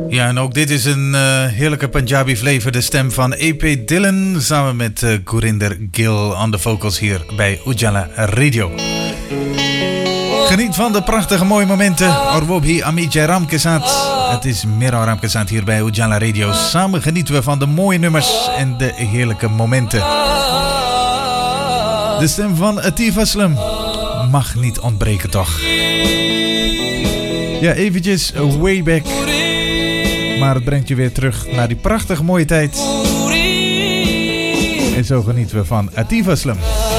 Ja, en ook dit is een heerlijke Punjabi flavor. De stem van E.P. Dillon samen met Gurinder Gill aan de vocals hier bij Ujala Radio. Geniet van de prachtige mooie momenten. और वो भी अमित जयराम के साथ. Het is Mira Ram के साथ hier bij Ujala Radio. Samen genieten we van de mooie nummers en de heerlijke momenten. De stem van Atif Aslam mag niet ontbreken toch. Ja, eventjes way back. Maar het brengt je weer terug naar die prachtige mooie tijd. En zo genieten we van Atif Aslam.